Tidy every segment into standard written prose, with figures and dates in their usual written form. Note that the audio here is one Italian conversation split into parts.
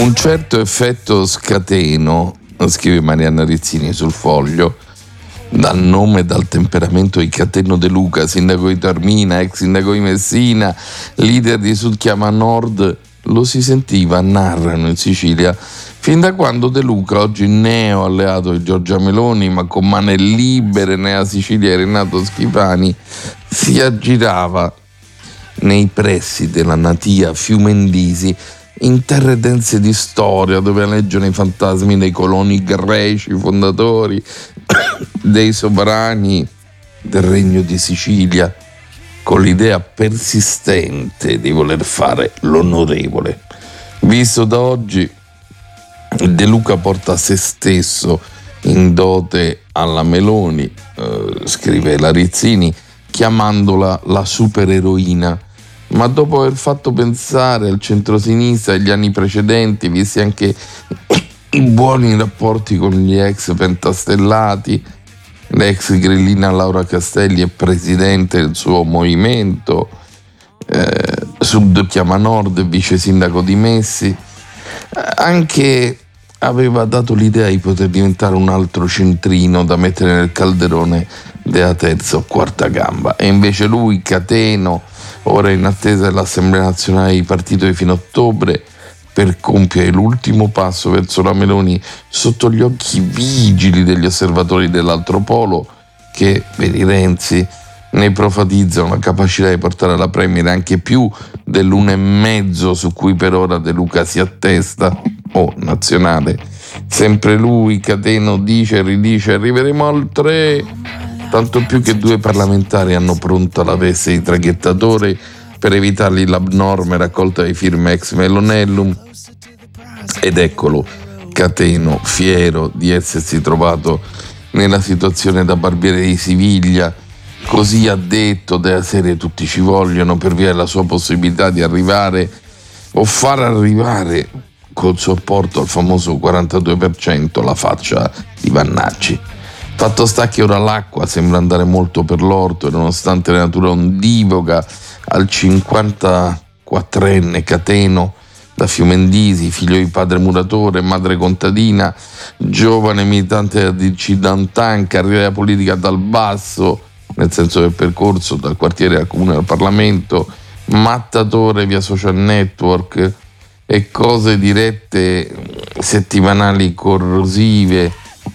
Un certo effetto scateno, scrive Marianna Rizzini sul Foglio, dal nome e dal temperamento di Cateno De Luca, sindaco di Taormina, ex sindaco di Messina, leader di Sud Chiama Nord, lo si sentiva, narrano in Sicilia, fin da quando De Luca, oggi neo alleato di Giorgia Meloni, ma con mani libere nella Sicilia di Renato Schifani, si aggirava nei pressi della natia Fiumendisi, in terre dense di storia, dove aleggiano i fantasmi dei coloni greci fondatori, dei sovrani del Regno di Sicilia, con l'idea persistente di voler fare l'onorevole. Visto da oggi, De Luca porta se stesso in dote alla Meloni, scrive la Rizzini, chiamandola la supereroina. Ma dopo aver fatto pensare al centrosinistra agli anni precedenti, visti anche i buoni rapporti con gli ex pentastellati, l'ex grillina Laura Castelli è presidente del suo movimento, Sud Chiama Nord, vice sindaco di Messi, anche aveva dato l'idea di poter diventare un altro centrino da mettere nel calderone della terza o quarta gamba. E invece lui, Cateno, ora in attesa dell'Assemblea Nazionale di partito di fine ottobre per compiere l'ultimo passo verso la Meloni sotto gli occhi vigili degli osservatori dell'altro polo, che, vedi Renzi, ne profatizzano la capacità di portare alla Premier anche più dell'1,5 su cui per ora De Luca si attesta, nazionale. Sempre lui, Cateno, dice e ridice: arriveremo al 3, tanto più che 2 parlamentari hanno pronta la veste di traghettatore per evitargli l'abnorme raccolta di firme ex Melonellum. Ed eccolo, Cateno, fiero di essersi trovato nella situazione da barbiere di Siviglia, così ha detto, della serie tutti ci vogliono, per via della sua possibilità di arrivare o far arrivare col suo apporto al famoso 42% la faccia di Vannacci. Fatto sta che ora l'acqua sembra andare molto per l'orto, e nonostante la natura ondivoga al 54enne Cateno da Fiumendisi, figlio di padre muratore, madre contadina, giovane militante della DC Dantan, carriera politica dal basso, nel senso del percorso, dal quartiere al comune al Parlamento, mattatore via social network e cose dirette settimanali corrosive,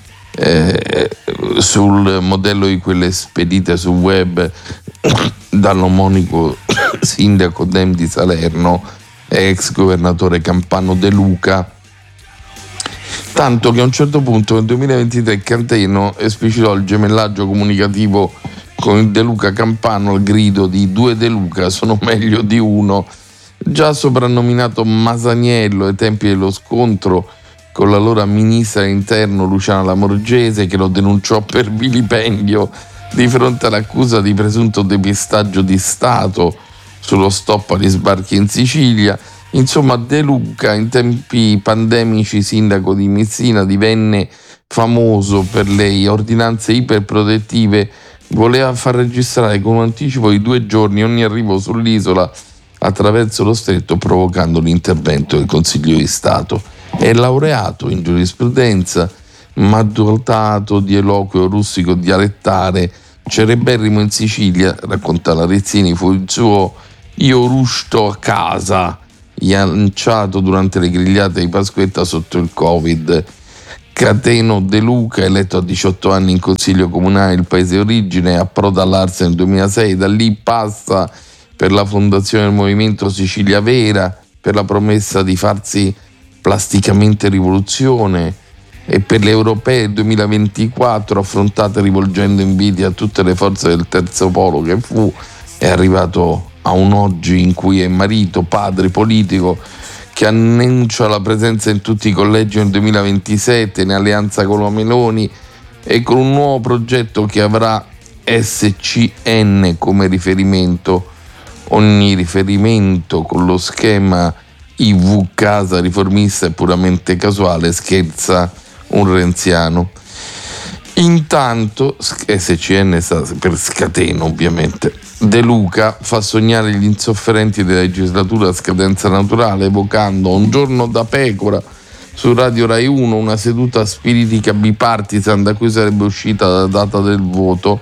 sul modello di quelle spedite sul web dall'omonico sindaco Dem di Salerno, ex governatore campano De Luca, tanto che a un certo punto nel 2023 Cateno esplicitò il gemellaggio comunicativo con il De Luca campano al grido di 2 De Luca sono meglio di uno, già soprannominato Masaniello ai tempi dello scontro con l'allora ministra dell'interno Luciana Lamorgese, che lo denunciò per vilipendio di fronte all'accusa di presunto depistaggio di Stato sullo stop agli sbarchi in Sicilia. Insomma, De Luca, in tempi pandemici sindaco di Messina, divenne famoso per le ordinanze iperprotettive, voleva far registrare con un anticipo di 2 giorni ogni arrivo sull'isola attraverso lo stretto, provocando l'intervento del Consiglio di Stato. È laureato in giurisprudenza, ma dotato di eloquio rustico dialettare, cereberrimo in Sicilia, racconta la Rizzini, fu il suo "io rusto a casa", lanciato durante le grigliate di Pasquetta sotto il Covid. Cateno De Luca, eletto a 18 anni in consiglio comunale del paese di origine, approda all'Arsa nel 2006, da lì passa per la fondazione del Movimento Sicilia Vera, per la promessa di farsi plasticamente rivoluzione, e per le europee del 2024, affrontate rivolgendo invidia a tutte le forze del terzo polo che fu, è arrivato a un oggi in cui è marito, padre, politico, che annuncia la presenza in tutti i collegi nel 2027 in alleanza con la Meloni e con un nuovo progetto che avrà SCN come riferimento. Ogni riferimento con lo schema IV Casa riformista è puramente casuale, scherza un renziano. Intanto SCN sta per Scateno, ovviamente. De Luca fa sognare gli insofferenti della legislatura a scadenza naturale, evocando Un giorno da pecora su Radio Rai 1, una seduta spiritica bipartisan da cui sarebbe uscita la data del voto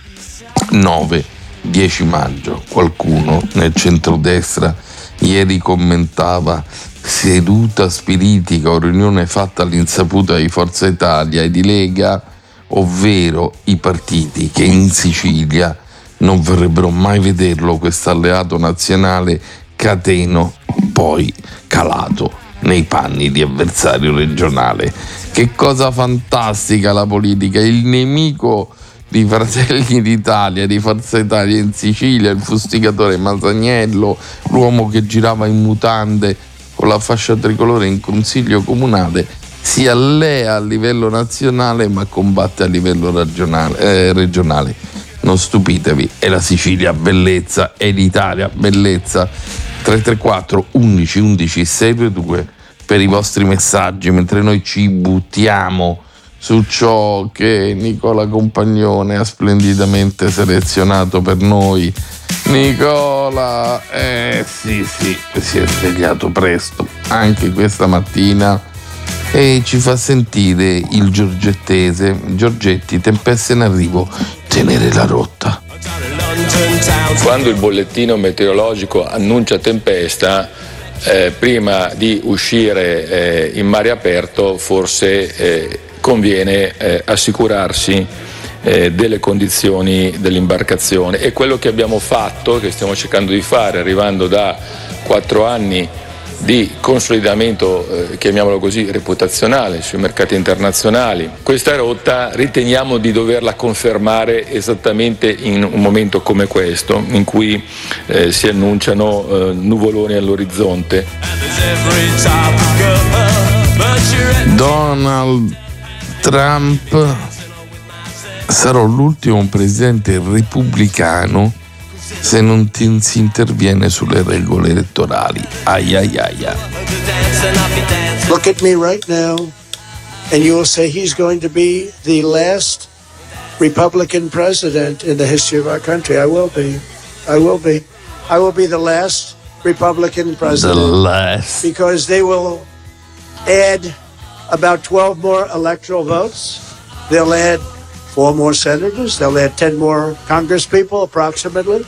9-10 maggio. Qualcuno nel centrodestra ieri commentava: seduta spiritica o riunione fatta all'insaputa di Forza Italia e di Lega, ovvero i partiti che in Sicilia non vorrebbero mai vederlo questo alleato nazionale cateno, poi calato nei panni di avversario regionale. Che cosa fantastica la politica, il nemico di Fratelli d'Italia, di Forza Italia in Sicilia, il fustigatore Masaniello, l'uomo che girava in mutande con la fascia tricolore in consiglio comunale, si allea a livello nazionale ma combatte a livello regionale. Non stupitevi, è la Sicilia bellezza, è l'Italia bellezza. 334 11 11 622 per i vostri messaggi, mentre noi ci buttiamo su ciò che Nicola Compagnone ha splendidamente selezionato per noi. Nicola, sì, si è svegliato presto anche questa mattina e ci fa sentire il giorgettese. Giorgetti, tempeste in arrivo, tenere la rotta. Quando il bollettino meteorologico annuncia tempesta, prima di uscire in mare aperto forse conviene assicurarsi delle condizioni dell'imbarcazione. E quello che abbiamo fatto, che stiamo cercando di fare, arrivando da 4 anni di consolidamento, chiamiamolo così, reputazionale sui mercati internazionali. Questa rotta riteniamo di doverla confermare esattamente in un momento come questo, in cui si annunciano nuvoloni all'orizzonte. Donald Trump sarà l'ultimo presidente repubblicano se non si interviene sulle regole elettorali. Ai ai ai. Look at me right now and you will say he's going to be the last Republican president in the history of our country. I will be the last Republican president. The last. Because they will add about 12 more electoral votes. They'll add 4 more senators. They'll add 10 more congresspeople approximately.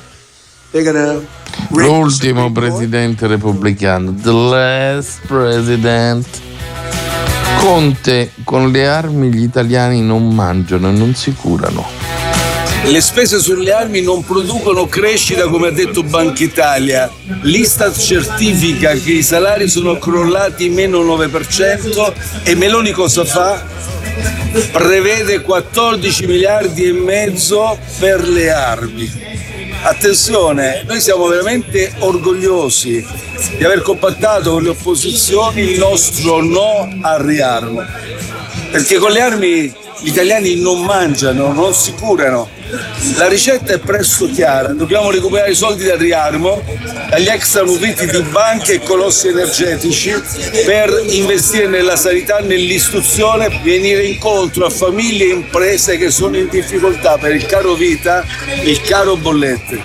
L'ultimo presidente repubblicano, the last president. Conte: con le armi gli italiani non mangiano e non si curano. Le spese sulle armi non producono crescita, come ha detto Banca Italia. L'Istat certifica che i salari sono crollati meno 9% e Meloni cosa fa? Prevede 14 miliardi e mezzo per le armi. Attenzione, noi siamo veramente orgogliosi di aver compattato con le opposizioni il nostro no al riarmo, perché con le armi gli italiani non mangiano, non si curano. La ricetta è presto chiara: dobbiamo recuperare i soldi dal riarmo, dagli extraprofitti di banche e colossi energetici, per investire nella sanità, nell'istruzione, venire incontro a famiglie e imprese che sono in difficoltà per il caro vita, il caro bollette.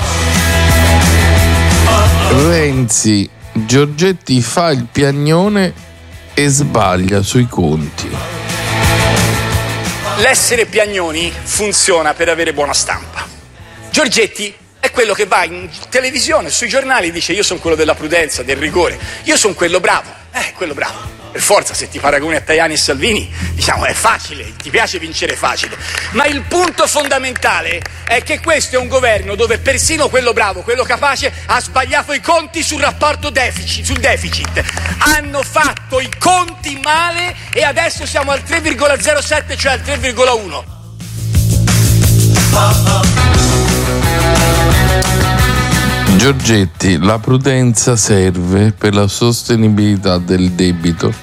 Renzi: Giorgetti fa il piagnone e sbaglia sui conti. L'essere piagnoni funziona per avere buona stampa. Giorgetti è quello che va in televisione, sui giornali, dice: io sono quello della prudenza, del rigore, io sono quello bravo. Quello bravo. Per forza, se ti paragoni a Tajani e Salvini, diciamo, è facile, ti piace vincere facile. Ma il punto fondamentale è che questo è un governo dove persino quello bravo, quello capace, ha sbagliato i conti sul rapporto sul deficit. Hanno fatto i conti male e adesso siamo al 3,07, cioè al 3,1. Giorgetti: la prudenza serve per la sostenibilità del debito.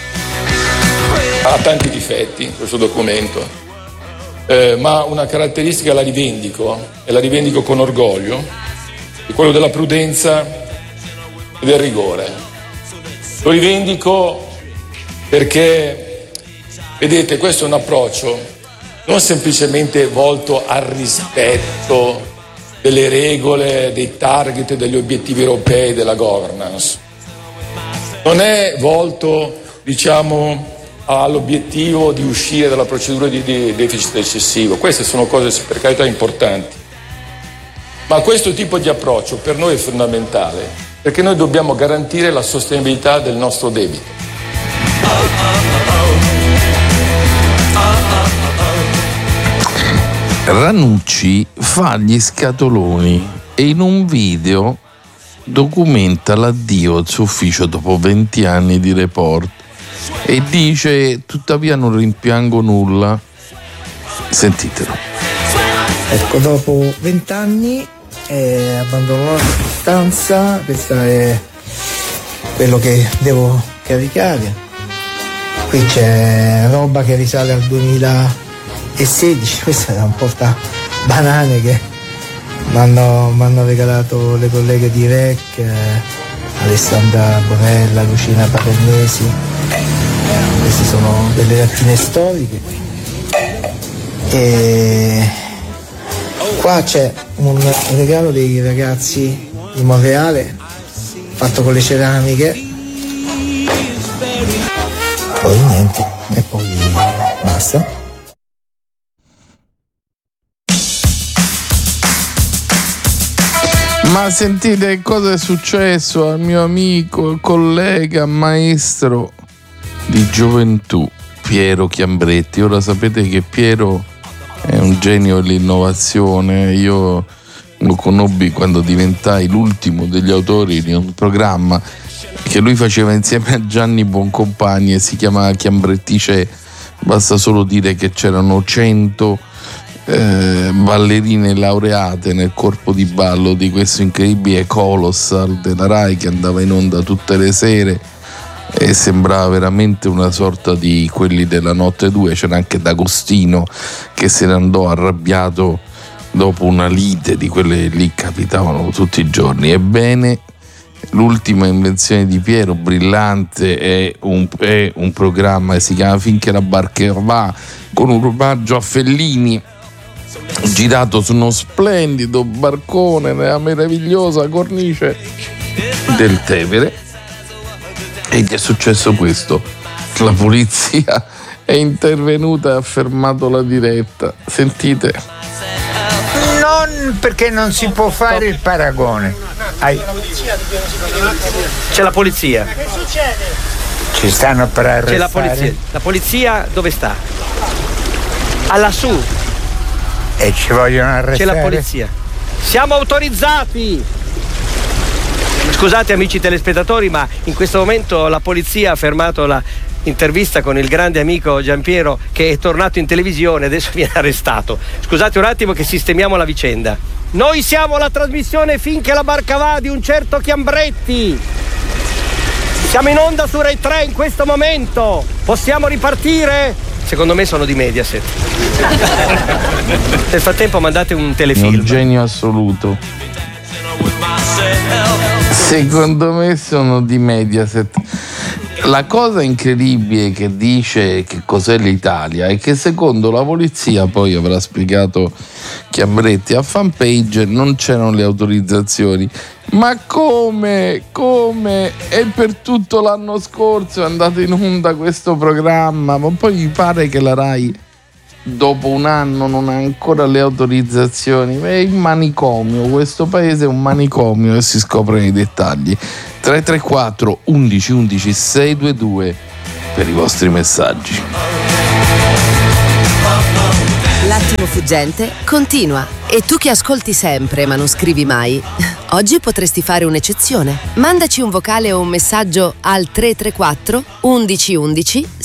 Ha tanti difetti questo documento, ma una caratteristica la rivendico, e la rivendico con orgoglio, è quello della prudenza e del rigore. Lo rivendico perché, vedete, questo è un approccio non semplicemente volto al rispetto delle regole, dei target, degli obiettivi europei, della governance. Non è volto, all'obiettivo di uscire dalla procedura di deficit eccessivo. Queste sono cose per carità importanti. Ma questo tipo di approccio per noi è fondamentale, perché noi dobbiamo garantire la sostenibilità del nostro debito. Ranucci fa gli scatoloni e in un video documenta l'addio al suo ufficio dopo 20 anni di report e dice: tuttavia non rimpiango nulla. Sentitelo. Ecco, dopo 20 anni abbandono la stanza, questa è quello che devo caricare. Qui c'è roba che risale al 2016, questa è un porta banane che mi hanno regalato le colleghe di REC, Alessandra Bonella, Lucina Paternesi. Queste sono delle lattine storiche. E qua c'è un regalo dei ragazzi di Monreale fatto con le ceramiche. Poi niente, e poi basta. Ma sentite cosa è successo al mio amico, collega, maestro di gioventù, Piero Chiambretti. Ora sapete che Piero è un genio dell'innovazione. Io lo conobbi quando diventai l'ultimo degli autori di un programma che lui faceva insieme a Gianni Boncompagni e si chiamava Chiambrettice. Basta solo dire che c'erano 100 ballerine laureate nel corpo di ballo di questo incredibile Colossal della Rai che andava in onda tutte le sere e sembrava veramente una sorta di quelli della Notte 2. C'era anche D'Agostino che se ne andò arrabbiato dopo una lite di quelle lì capitavano tutti i giorni. Ebbene, l'ultima invenzione di Piero, brillante, è un programma che si chiama Finché la barca va, con un omaggio a Fellini, girato su uno splendido barcone nella meravigliosa cornice del Tevere. E gli è successo questo: la polizia è intervenuta e ha fermato la diretta. Sentite. Non, perché non si può fare il paragone. C'è la polizia. Che succede? Ci stanno per arrestare. C'è la polizia. La polizia dove sta? All'assù. E ci vogliono arrestare. C'è la polizia. Siamo autorizzati. Scusate amici telespettatori, ma in questo momento la polizia ha fermato la intervista con il grande amico Giampiero, che è tornato in televisione, adesso viene arrestato. Scusate un attimo che sistemiamo la vicenda. Noi siamo la trasmissione Finché la barca va di un certo Chiambretti. Siamo in onda su Rai 3 in questo momento. Possiamo ripartire? Secondo me sono di Mediaset. Nel frattempo mandate un telefilm. Un genio assoluto. Secondo me sono di Mediaset. La cosa incredibile che dice che cos'è l'Italia è che secondo la polizia, poi avrà spiegato Chiambretti a Fanpage, non c'erano le autorizzazioni. Ma come? E per tutto l'anno scorso è andato in onda questo programma, ma poi mi pare che la Rai dopo un anno non ha ancora le autorizzazioni. È il manicomio, questo paese è un manicomio e si scoprono i dettagli. 334 11 11 622 per i vostri messaggi. L'attimo fuggente continua. E tu che ascolti sempre ma non scrivi mai, oggi potresti fare un'eccezione. Mandaci un vocale o un messaggio al 334 11 11